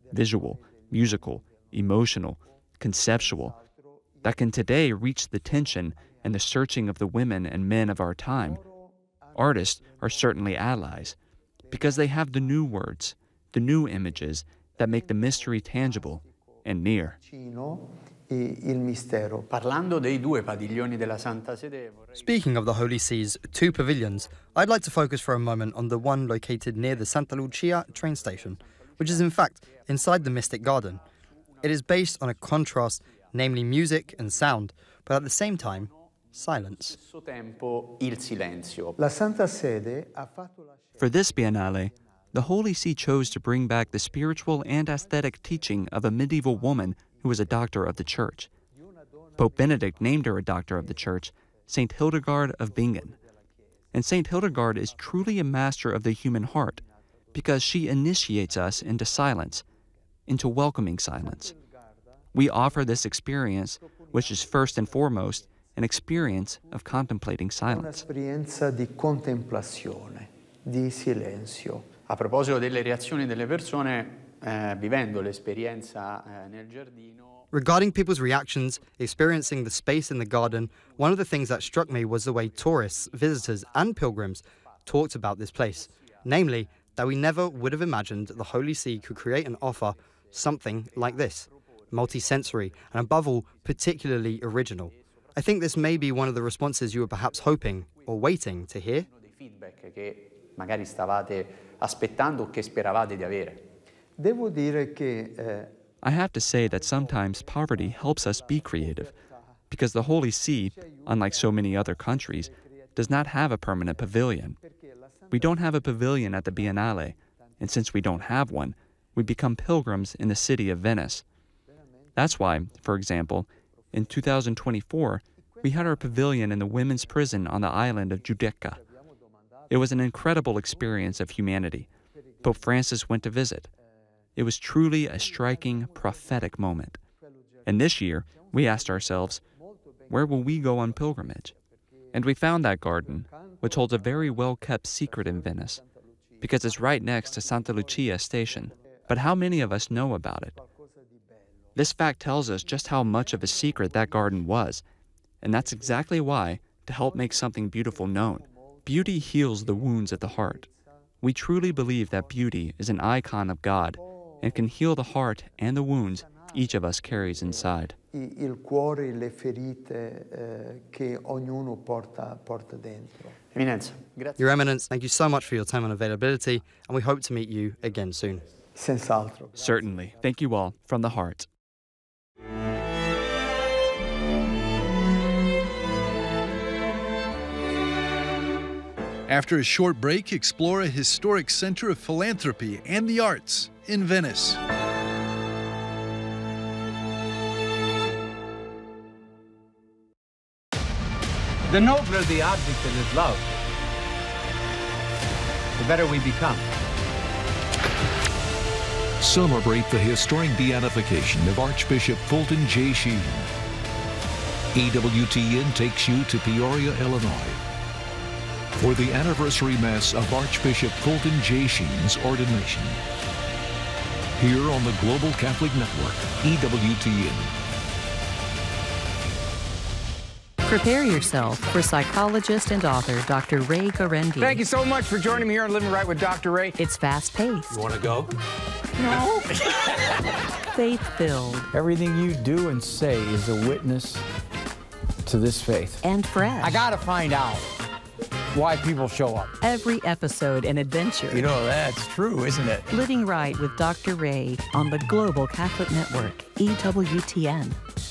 visual, musical, emotional, conceptual, that can today reach the tension and the searching of the women and men of our time. Artists are certainly allies, because they have the new words, the new images that make the mystery tangible and near. Speaking of the Holy See's two pavilions, I'd like to focus for a moment on the one located near the Santa Lucia train station, which is in fact inside the Mystic Garden. It is based on a contrast, namely music and sound, but at the same time, silence. For this Biennale, the Holy See chose to bring back the spiritual and aesthetic teaching of a medieval woman who was a doctor of the Church. Pope Benedict named her a doctor of the Church, Saint Hildegard of Bingen. And Saint Hildegard is truly a master of the human heart, because she initiates us into silence, into welcoming silence. We offer this experience, which is first and foremost an experience of contemplating silence. Un'esperienza di contemplazione, di silenzio. A proposito delle reazioni delle persone, vivendo l'esperienza nel giardino. Regarding people's reactions, experiencing the space in the garden, one of the things that struck me was the way tourists, visitors, and pilgrims talked about this place. Namely, that we never would have imagined the Holy See could create and offer something like this, multi-sensory, and above all, particularly original. I think this may be one of the responses you were perhaps hoping or waiting to hear. Feedback che magari stavate aspettando o che speravate di avere. Devo dire che I have to say that sometimes poverty helps us be creative, because the Holy See, unlike so many other countries, does not have a permanent pavilion. We don't have a pavilion at the Biennale, and since we don't have one, we become pilgrims in the city of Venice. That's why, for example, in 2024, we had our pavilion in the women's prison on the island of Giudecca. It was an incredible experience of humanity. Pope Francis went to visit. It was truly a striking, prophetic moment. And this year, we asked ourselves, where will we go on pilgrimage? And we found that garden, which holds a very well-kept secret in Venice, because it's right next to Santa Lucia station. But how many of us know about it? This fact tells us just how much of a secret that garden was, and that's exactly why, to help make something beautiful known, beauty heals the wounds of the heart. We truly believe that beauty is an icon of God and can heal the heart and the wounds each of us carries inside. il cuore, le ferite che ognuno porta dentro. Eminenza, grazie. Your Eminence, thank you so much for your time and availability, and we hope to meet you again soon. Senz'altro. Certainly. Thank you all from the heart. After a short break, explore a historic center of philanthropy and the arts in Venice. The nobler the object that is loved, the better we become. Celebrate the historic beatification of Archbishop Fulton J. Sheen. EWTN takes you to Peoria, Illinois, for the anniversary Mass of Archbishop Fulton J. Sheen's ordination. Here on the Global Catholic Network, EWTN. Prepare yourself for psychologist and author Dr. Ray Guarendi. Thank you so much for joining me here on Living Right with Dr. Ray. It's fast-paced. You want to go? No. Faith-filled. Everything you do and say is a witness to this faith. And fresh. I got to find out why people show up. Every episode an adventure. You know, that's true, isn't it? Living Right with Dr. Ray on the Global Catholic Network, EWTN.